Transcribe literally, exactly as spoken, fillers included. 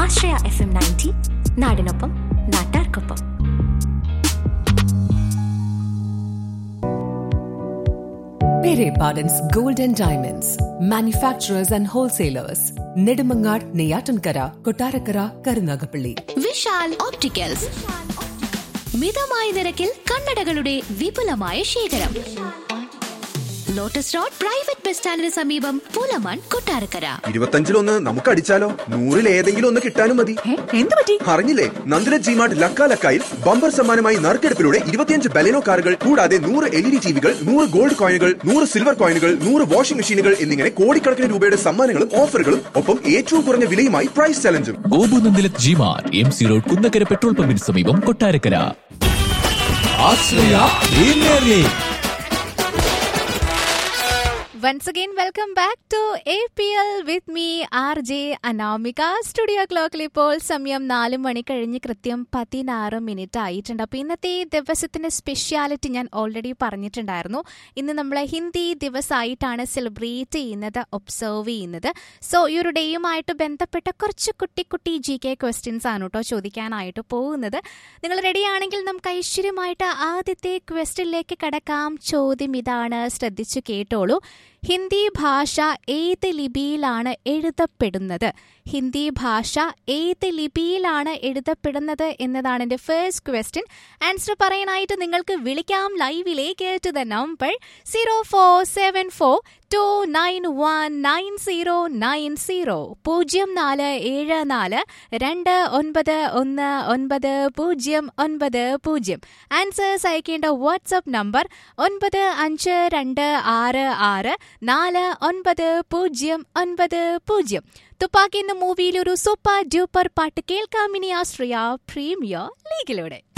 ആശ്രയ F M ninety, നാടിനൊപ്പം നാട്ടാർക്കൊപ്പം. Pere Pardon's Gold and Diamonds, manufacturers and wholesalers. Nedumangad, Neyatankara, Kottarakara, Karunagapalli. Vishal opticals, മിതമായ നിരക്കിൽ കണ്ണടകളുടെ വിപുലമായ ശേഖരം. ലോട്ടസ് റോഡ് പ്രൈവറ്റ് ബസ് സ്റ്റാൻഡിന് സമീപം, പൂലമാൻ, കൊട്ടാരക്കര. ഇരുപത്തഞ്ചിലൊന്ന് നമുക്ക് അടിച്ചാലോ? നൂറിൽ ഏതെങ്കിലും ഒന്ന് കിട്ടാനും മതി. എന്ത് പറ്റി? അറിഞ്ഞില്ലേ? നന്ദിന ജിമാർട്ട് ലക്ക ലക്കായിൽ ബമ്പർ സമ്മാനമായി നറുക്കെടുപ്പിലൂടെ ഇരുപത്തിയഞ്ച് ബലെനോ കാറുകൾ, കൂടാതെ നൂറ് എൽ ഇ ഡി ടിവികൾ, നൂറ് ഗോൾഡ് കോയിനുകൾ, നൂറ് സിൽവർ കോയിനുകൾ, നൂറ് വാഷിംഗ് മെഷീനുകൾ എന്നിങ്ങനെ കോടിക്കണക്കിന് രൂപയുടെ സമ്മാനങ്ങളും ഓഫറുകളും ഒപ്പം ഏറ്റവും കുറഞ്ഞ വിലയുമായി price ചലഞ്ചും. ഗോപുനന്ദിലത് G-Mart, M C road, Kunnakkara petrol പമ്പിന് സമീപം, കൊട്ടാരക്കര. ആശ്രയ premier league. Once again, welcome back to A P L with me, R J Anamika. Studio ക്ലോക്കിൽ ഇപ്പോൾ സമയം നാല് മണി കഴിഞ്ഞ് കൃത്യം പതിനാറ് മിനിറ്റ് ആയിട്ടുണ്ട്. അപ്പോൾ ഇന്നത്തെ ദിവസത്തിൻ്റെ സ്പെഷ്യാലിറ്റി ഞാൻ ഓൾറെഡി പറഞ്ഞിട്ടുണ്ടായിരുന്നു. ഇന്ന് നമ്മൾ ഹിന്ദി ദിവസമായിട്ടാണ് സെലിബ്രേറ്റ് ചെയ്യുന്നത്, ഒബ്സർവ് ചെയ്യുന്നത്. സോ ഈ ഒരു ഡേയുമായിട്ട് ബന്ധപ്പെട്ട കുറച്ച് കുട്ടി കുട്ടി ജി കെ ക്വസ്റ്റ്യൻസ് ആണ് കേട്ടോ ചോദിക്കാനായിട്ട് പോകുന്നത്. നിങ്ങൾ റെഡിയാണെങ്കിൽ നമുക്ക് ഐശ്വര്യമായിട്ട് ആദ്യത്തെ ക്വസ്റ്റ്യനിലേക്ക് കടക്കാം. ചോദ്യം ഇതാണ്, ശ്രദ്ധിച്ചു കേട്ടോളൂ. ഹിന്ദി ഭാഷ ഏത് ലിപിയിലാണ് എഴുതപ്പെടുന്നത്? ഹിന്ദി ഭാഷ ഏത് ലിപിയിലാണ് എഴുതപ്പെടുന്നത് എന്നതാണ് എൻ്റെ ഫസ്റ്റ് ക്വസ്റ്റ്യൻ. ആൻസർ പറയാനായിട്ട് നിങ്ങൾക്ക് വിളിക്കാം ലൈവിലേക്ക് to the number zero four seven four to nine one nine zero nine zero പൂജ്യം നാല് ഏഴ് നാല് രണ്ട് ഒൻപത് ഒന്ന് ഒൻപത് പൂജ്യം ഒൻപത് പൂജ്യം. ആൻസേഴ്സ് അയക്കേണ്ട വാട്സപ്പ് നമ്പർ ഒൻപത് അഞ്ച് രണ്ട് ആറ് ആറ് നാല് ഒൻപത് പൂജ്യം ഒൻപത് പൂജ്യം. തുപ്പാക്കി എന്ന മൂവിയിൽ ഒരു സൂപ്പർ ഡ്യൂപ്പർ പാട്ട് കേൾക്കാം ഇനി ആശ്രയ പ്രീമിയർ ലീഗിലൂടെ.